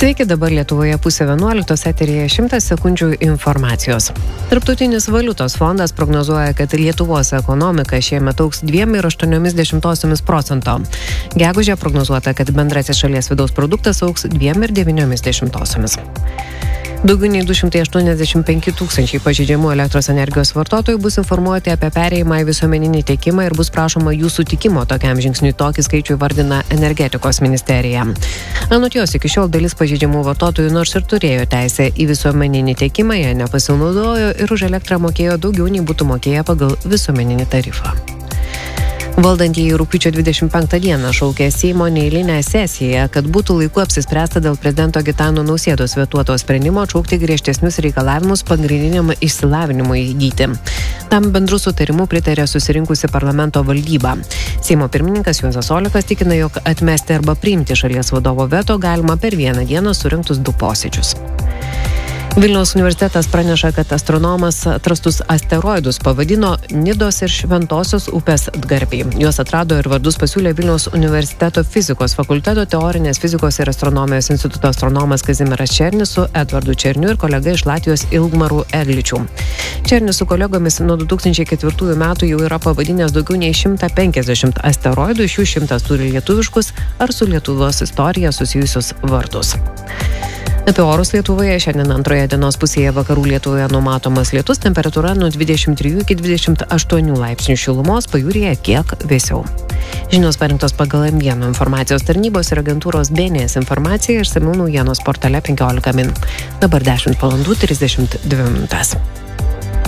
Sveiki, dabar Lietuvoje 10:11 eteryje 100 sekundžių informacijos. Tarptautinis valiutos fondas prognozuoja, kad Lietuvos ekonomika šiemet augs 2,8%. Gegužę prognozuota, kad bendrasis šalies vidaus produktas augs 2,9%. Daugiau nei 285 tūkstančiai pažeidžiamų elektros energijos vartotojų bus informuoti apie perėjimą į visuomeninį tiekimą ir bus prašoma jų sutikimo tokiam žingsniui. Tokį skaičių vardina energetikos ministerija. Anot jos, iki šiol dalis pažeidžiamų vartotojų nors ir turėjo teisę į visuomeninį tiekimą, jie nepasinaudojo ir už elektrą mokėjo daugiau nei būtų mokėję pagal visuomeninį tarifą. Valdantieji rugpjūčio 25 dieną šaukė Seimo neeilinę sesiją, kad būtų laiku apsispręsta dėl prezidento Gitano Nausėdos vetuoto sprendimo atšaukti griežtesnius reikalavimus pagrindiniam išsilavinimui įgyti. Tam bendru sutarimu pritarė susirinkusi parlamento valdyba. Seimo pirmininkas Juozas Olekas tikina, jog atmesti arba priimti šalies vadovo veto galima per vieną dieną surinktus 2 posėdžius. Vilniaus universitetas praneša, kad astronomas atrastus asteroidus pavadino Nidos ir Šventosios upės atgarbiai. Juos atrado ir vardus pasiūlė Vilniaus universiteto fizikos fakulteto teorinės fizikos ir astronomijos instituto astronomas Kazimieras Černis su Edvardu Černiu ir kolega iš Latvijos Ilgmaru Egličiu. Černis su kolegomis nuo 2004 metų jau yra pavadinęs daugiau nei 150 asteroidų, iš jų 100 turi lietuviškus ar su Lietuvos istorija susijusius vardus. Apie orus Lietuvoje šiandien antroje dienos pusėje vakarų Lietuvoje numatomas lietus, temperatūra nuo 23 iki 28 laipsnių šilumos, pajūryje kiek vėsiau. Žinios parinktos pagal M1 informacijos tarnybos ir agentūros BNS informacija, išsamių naujienos portale 15 min. Dabar 10:32 min.